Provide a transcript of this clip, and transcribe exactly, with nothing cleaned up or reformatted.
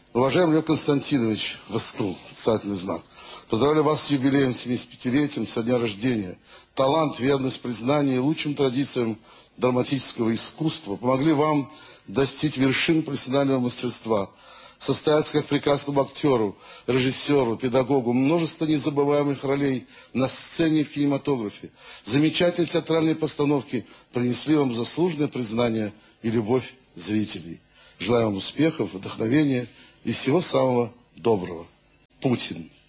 Уважаемый Лев Константинович, Воскру, царственный знак. Поздравляю вас с юбилеем, семидесятипятилетием, со дня рождения. Талант, верность, признание и лучшим традициям драматического искусства помогли вам достичь вершин профессионального мастерства, состояться как прекрасному актеру, режиссеру, педагогу, множество незабываемых ролей на сцене и в кинематографе. Замечательные театральные постановки принесли вам заслуженное признание и любовь зрителей. Желаю вам успехов, вдохновения и всего самого доброго. Путин.